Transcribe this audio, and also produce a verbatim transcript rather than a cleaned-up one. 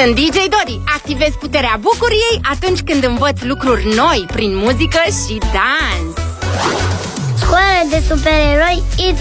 Sunt D J Dodi. Activez puterea bucuriei atunci când învăț lucruri noi prin muzică și dans. Școală de supereroi Easy